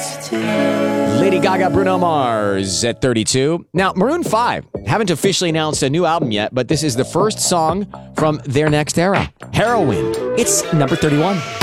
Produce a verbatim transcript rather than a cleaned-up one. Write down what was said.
Lady Gaga, Bruno Mars at thirty-two. Now, Maroon five haven't officially announced a new album yet, but this is the first song from their next era, Heroin. It's number thirty-one.